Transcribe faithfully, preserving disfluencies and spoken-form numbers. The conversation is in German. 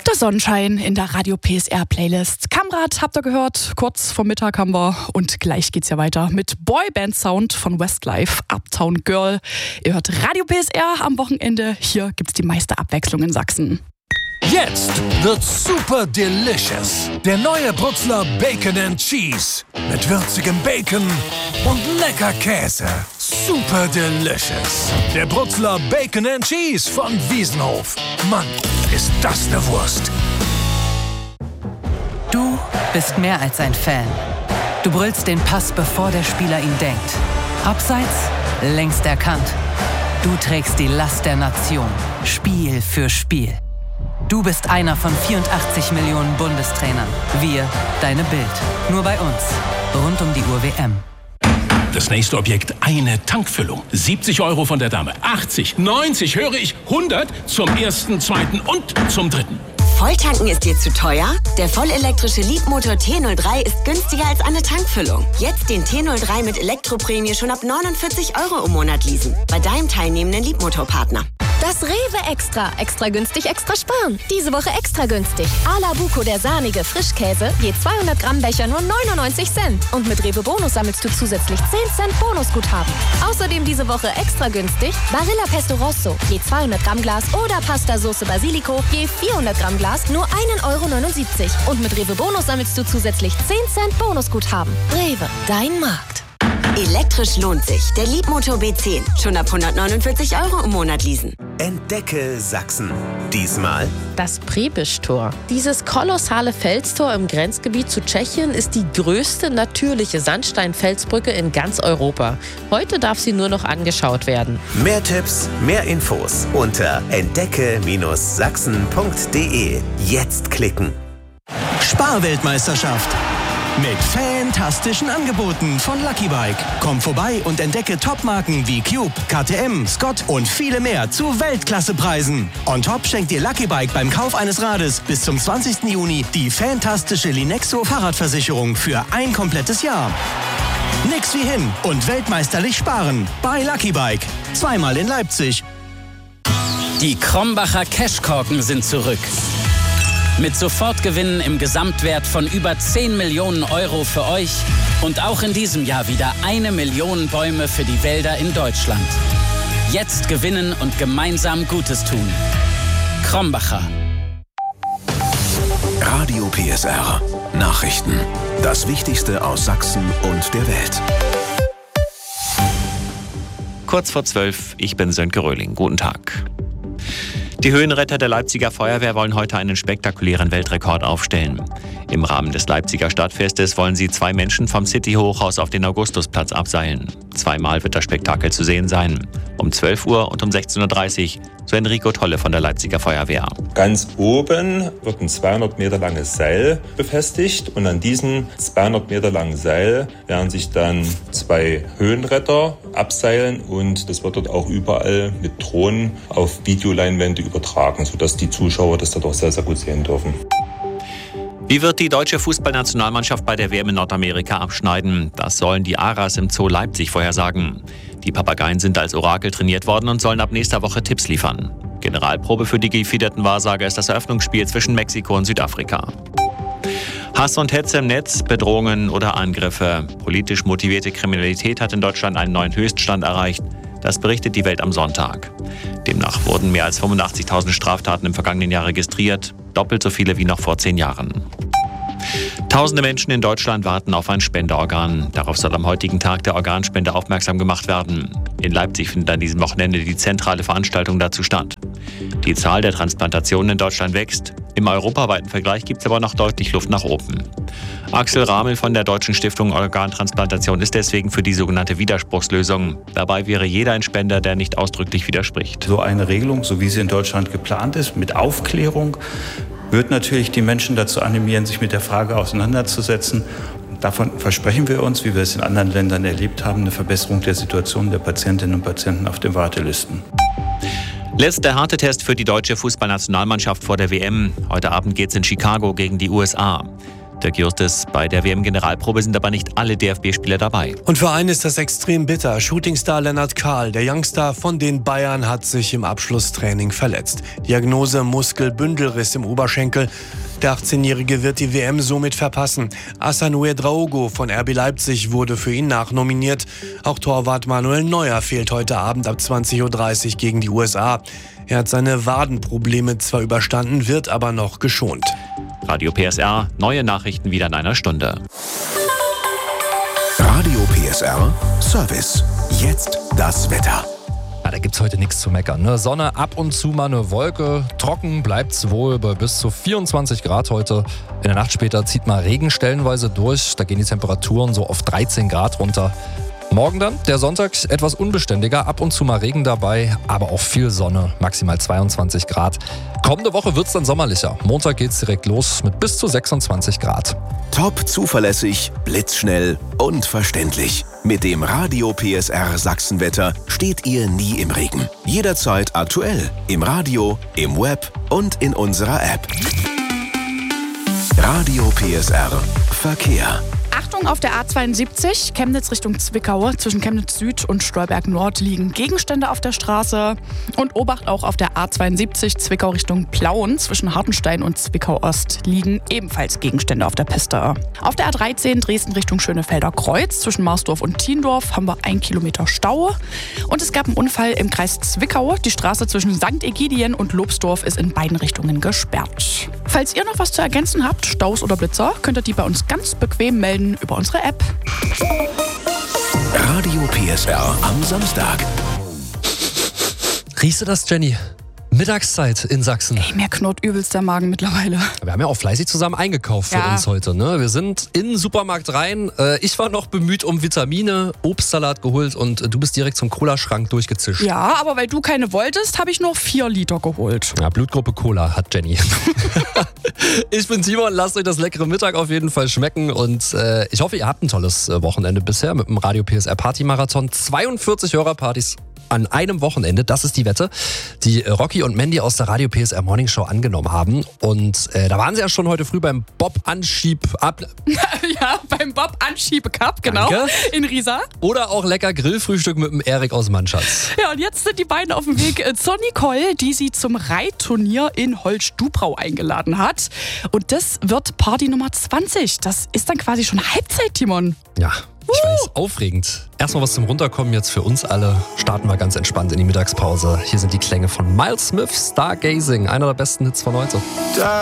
Der Sonnenschein in der Radio P S R Playlist. Kamrad habt ihr gehört, kurz vor Mittag haben wir und gleich geht's ja weiter mit Boyband Sound von Westlife, Uptown Girl. Ihr hört Radio P S R am Wochenende, hier gibt's die meiste Abwechslung in Sachsen. Jetzt wird's super delicious. Der neue Brutzler Bacon and Cheese. Mit würzigem Bacon und lecker Käse. Super delicious. Der Brutzler Bacon and Cheese von Wiesenhof. Mann, ist das eine Wurst. Du bist mehr als ein Fan. Du brüllst den Pass, bevor der Spieler ihn denkt. Abseits, längst erkannt. Du trägst die Last der Nation. Spiel für Spiel. Du bist einer von vierundachtzig Millionen Bundestrainern. Wir, deine Bild. Nur bei uns. Rund um die Uhr W M. Das nächste Objekt, eine Tankfüllung. siebzig Euro von der Dame. achtzig, neunzig, höre ich, hundert zum ersten, zweiten und zum dritten. Volltanken ist dir zu teuer? Der vollelektrische Leapmotor T null drei ist günstiger als eine Tankfüllung. Jetzt den T null drei mit Elektroprämie schon ab neunundvierzig Euro im Monat leasen. Bei deinem teilnehmenden Leapmotor-Partner. Das Rewe Extra. Extra günstig, extra sparen. Diese Woche extra günstig. Ala Buco, der sahnige Frischkäse, je zweihundert Gramm Becher nur neunundneunzig Cent. Und mit Rewe Bonus sammelst du zusätzlich zehn Cent Bonusguthaben. Außerdem diese Woche extra günstig Barilla Pesto Rosso, je zweihundert Gramm Glas oder Pasta Soße Basilico, je vierhundert Gramm Glas nur ein Euro neunundsiebzig. Und mit Rewe Bonus sammelst du zusätzlich zehn Cent Bonusguthaben. Rewe, dein Markt. Elektrisch lohnt sich. Der Leapmotor B zehn. Schon ab hundertneunundvierzig Euro im Monat leasen. Entdecke Sachsen. Diesmal das Priebisch-Tor. Dieses kolossale Felstor im Grenzgebiet zu Tschechien ist die größte natürliche Sandstein-Felsbrücke in ganz Europa. Heute darf sie nur noch angeschaut werden. Mehr Tipps, mehr Infos unter entdecke Sachsen punkt de. Jetzt klicken. Sparweltmeisterschaft. Mit fantastischen Angeboten von Lucky Bike. Komm vorbei und entdecke Topmarken wie Cube, K T M, Scott und viele mehr zu Weltklassepreisen. On top schenkt dir Lucky Bike beim Kauf eines Rades bis zum zwanzigsten Juni die fantastische Linexo Fahrradversicherung für ein komplettes Jahr. Nix wie hin und weltmeisterlich sparen bei Lucky Bike. Zweimal in Leipzig. Die Krombacher Cashkorken sind zurück. Mit Sofortgewinnen im Gesamtwert von über zehn Millionen Euro für euch und auch in diesem Jahr wieder eine Million Bäume für die Wälder in Deutschland. Jetzt gewinnen und gemeinsam Gutes tun. Krombacher. Radio P S R. Nachrichten. Das Wichtigste aus Sachsen und der Welt. Kurz vor zwölf, ich bin Sönke Röhling. Guten Tag. Die Höhenretter der Leipziger Feuerwehr wollen heute einen spektakulären Weltrekord aufstellen. Im Rahmen des Leipziger Stadtfestes wollen sie zwei Menschen vom City-Hochhaus auf den Augustusplatz abseilen. Zweimal wird das Spektakel zu sehen sein. Um zwölf Uhr und um sechzehn Uhr dreißig, so Enrico Tolle von der Leipziger Feuerwehr. Ganz oben wird ein zweihundert Meter langes Seil befestigt und an diesem zweihundert Meter langen Seil werden sich dann zwei Höhenretter abseilen und das wird dort auch überall mit Drohnen auf Videoleinwände übertragen, sodass die Zuschauer das dort auch sehr, sehr gut sehen dürfen. Wie wird die deutsche Fußballnationalmannschaft bei der W M in Nordamerika abschneiden? Das sollen die Aras im Zoo Leipzig vorhersagen. Die Papageien sind als Orakel trainiert worden und sollen ab nächster Woche Tipps liefern. Generalprobe für die gefiederten Wahrsager ist das Eröffnungsspiel zwischen Mexiko und Südafrika. Hass und Hetze im Netz, Bedrohungen oder Angriffe. Politisch motivierte Kriminalität hat in Deutschland einen neuen Höchststand erreicht. Das berichtet die Welt am Sonntag. Demnach wurden mehr als fünfundachtzigtausend Straftaten im vergangenen Jahr registriert, doppelt so viele wie noch vor zehn Jahren. Tausende Menschen in Deutschland warten auf ein Spenderorgan. Darauf soll am heutigen Tag der Organspende aufmerksam gemacht werden. In Leipzig findet an diesem Wochenende die zentrale Veranstaltung dazu statt. Die Zahl der Transplantationen in Deutschland wächst. Im europaweiten Vergleich gibt es aber noch deutlich Luft nach oben. Axel Ramel von der Deutschen Stiftung Organtransplantation ist deswegen für die sogenannte Widerspruchslösung. Dabei wäre jeder ein Spender, der nicht ausdrücklich widerspricht. So eine Regelung, so wie sie in Deutschland geplant ist, mit Aufklärung, wird natürlich die Menschen dazu animieren, sich mit der Frage auseinanderzusetzen. Davon versprechen wir uns, wie wir es in anderen Ländern erlebt haben, eine Verbesserung der Situation der Patientinnen und Patienten auf den Wartelisten. Letzter Härtetest für die deutsche Fußballnationalmannschaft vor der W M. Heute Abend geht's in Chicago gegen die U S A. Dirk Justus, bei der W M-Generalprobe sind aber nicht alle D F B-Spieler dabei. Und für einen ist das extrem bitter. Shootingstar Lennart Kahl, der Youngster von den Bayern, hat sich im Abschlusstraining verletzt. Diagnose Muskelbündelriss im Oberschenkel. Der achtzehnjährige wird die W M somit verpassen. Hassan Ouedraogo von R B Leipzig wurde für ihn nachnominiert. Auch Torwart Manuel Neuer fehlt heute Abend ab zwanzig Uhr dreißig gegen die U S A. Er hat seine Wadenprobleme zwar überstanden, wird aber noch geschont. Radio P S R, neue Nachrichten wieder in einer Stunde. Radio P S R Service. Jetzt das Wetter. Ja, da gibt's heute nichts zu meckern. Ne? Sonne, ab und zu mal eine Wolke. Trocken bleibt's wohl bei bis zu vierundzwanzig Grad heute. In der Nacht später zieht mal Regen stellenweise durch. Da gehen die Temperaturen so auf dreizehn Grad runter. Morgen dann, der Sonntag, etwas unbeständiger, ab und zu mal Regen dabei, aber auch viel Sonne, maximal zweiundzwanzig Grad. Kommende Woche wird's dann sommerlicher. Montag geht's direkt los mit bis zu sechsundzwanzig Grad. Top zuverlässig, blitzschnell und verständlich. Mit dem Radio P S R Sachsenwetter steht ihr nie im Regen. Jederzeit aktuell, im Radio, im Web und in unserer App. Radio P S R Verkehr. Achtung auf der A zweiundsiebzig, Chemnitz Richtung Zwickau. Zwischen Chemnitz Süd und Stolberg Nord liegen Gegenstände auf der Straße. Und Obacht auch auf der A zweiundsiebzig, Zwickau Richtung Plauen. Zwischen Hartenstein und Zwickau Ost liegen ebenfalls Gegenstände auf der Piste. Auf der A dreizehn, Dresden Richtung Schönefelder Kreuz. Zwischen Marsdorf und Thiendorf haben wir ein Kilometer Stau. Und es gab einen Unfall im Kreis Zwickau. Die Straße zwischen Sankt Egidien und Lobsdorf ist in beiden Richtungen gesperrt. Falls ihr noch was zu ergänzen habt, Staus oder Blitzer, könnt ihr die bei uns ganz bequem melden über unsere App. Radio P S R am Samstag. Riechst du das, Jenny? Mittagszeit in Sachsen. Ey, mir knurrt übelst der Magen mittlerweile. Wir haben ja auch fleißig zusammen eingekauft für ja. uns heute. Ne? Wir sind in den Supermarkt rein. Ich war noch bemüht um Vitamine, Obstsalat geholt und du bist direkt zum Cola-Schrank durchgezischt. Ja, aber weil du keine wolltest, habe ich nur vier Liter geholt. Ja, Blutgruppe Cola hat Jenny. Ich bin Timon, lasst euch das leckere Mittag auf jeden Fall schmecken und äh, ich hoffe, ihr habt ein tolles äh, Wochenende bisher mit dem Radio P S R Party-Marathon. zweiundvierzig Hörerpartys an einem Wochenende, das ist die Wette, die Rocky und Mandy aus der Radio P S R Morning Show angenommen haben. Und äh, da waren sie ja schon heute früh beim Bob-Anschieb-Ab... Ja, beim Bob-Anschieb-Cup, genau, Danke. In Riesa. Oder auch lecker Grillfrühstück mit dem Erik aus Mannschatz. Ja, und jetzt sind die beiden auf dem Weg zur Nicole, die sie zum Reitturnier in Holzstubrau eingeladen hat. Und das wird Party Nummer zwanzig. Das ist dann quasi schon Halbzeit, Timon. Ja. Ich weiß, aufregend. Erstmal was zum Runterkommen jetzt für uns alle. Starten wir ganz entspannt in die Mittagspause. Hier sind die Klänge von Miles Smith, Stargazing, einer der besten Hits von heute.